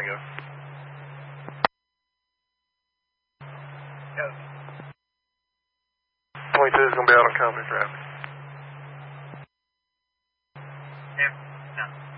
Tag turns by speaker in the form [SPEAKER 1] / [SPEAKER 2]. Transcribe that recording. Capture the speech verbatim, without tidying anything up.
[SPEAKER 1] Tango.
[SPEAKER 2] Yes.
[SPEAKER 1] twenty-two is going to be out on common traffic.
[SPEAKER 2] Yeah. No.